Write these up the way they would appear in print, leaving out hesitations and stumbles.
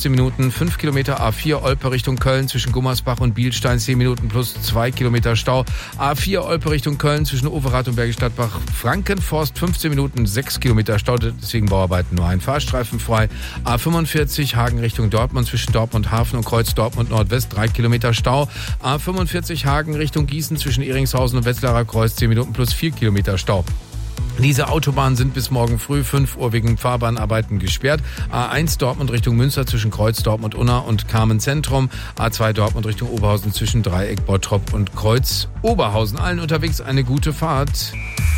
15 Minuten, 5 Kilometer. A4 Olpe Richtung Köln zwischen Gummersbach und Bielstein 10 Minuten plus 2 Kilometer Stau. A4 Olpe Richtung Köln zwischen Overath und Bergisch Gladbach Frankenforst 15 Minuten, 6 Kilometer Stau, deswegen Bauarbeiten, nur ein Fahrstreifen frei. A45 Hagen Richtung Dortmund zwischen Dortmund Hafen und Kreuz Dortmund Nordwest 3 Kilometer Stau. A45 Hagen Richtung Gießen zwischen Eringshausen und Wetzlarer Kreuz 10 Minuten plus 4 Kilometer Stau. Diese Autobahnen sind bis morgen früh 5 Uhr wegen Fahrbahnarbeiten gesperrt. A1 Dortmund Richtung Münster zwischen Kreuz Dortmund Unna und Kamen Zentrum. A2 Dortmund Richtung Oberhausen zwischen Dreieck Bottrop und Kreuz Oberhausen. Allen unterwegs eine gute Fahrt.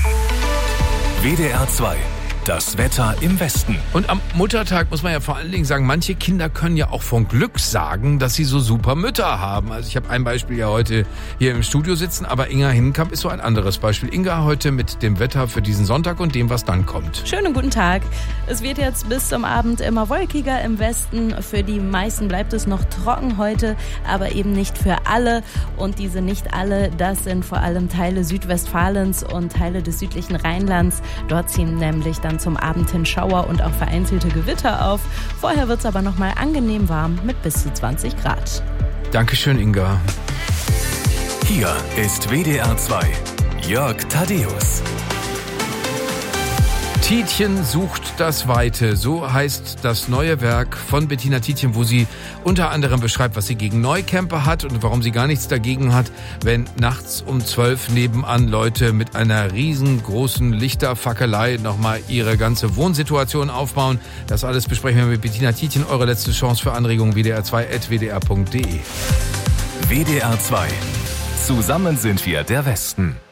WDR 2. Das Wetter im Westen. Und am Muttertag muss man ja vor allen Dingen sagen, manche Kinder können ja auch von Glück sagen, dass sie so super Mütter haben. Also ich habe ein Beispiel ja heute hier im Studio sitzen, aber Inga Hinnenkamp ist so ein anderes Beispiel. Inga heute mit dem Wetter für diesen Sonntag und dem, was dann kommt. Schönen guten Tag. Es wird jetzt bis zum Abend immer wolkiger im Westen. Für die meisten bleibt es noch trocken heute, aber eben nicht für alle. Und diese nicht alle, das sind vor allem Teile Südwestfalens und Teile des südlichen Rheinlands. Dort ziehen nämlich dann zum Abend hin Schauer und auch vereinzelte Gewitter auf. Vorher wird es aber noch mal angenehm warm mit bis zu 20 Grad. Dankeschön, Inga. Hier ist WDR 2. Jörg Thaddeus. Tietjen sucht das Weite, so heißt das neue Werk von Bettina Tietjen, wo sie unter anderem beschreibt, was sie gegen Neukämper hat und warum sie gar nichts dagegen hat, wenn nachts um 12 nebenan Leute mit einer riesengroßen Lichterfackelei nochmal ihre ganze Wohnsituation aufbauen. Das alles besprechen wir mit Bettina Tietjen. Eure letzte Chance für Anregungen wdr2@wdr.de. WDR 2. Zusammen sind wir der Westen.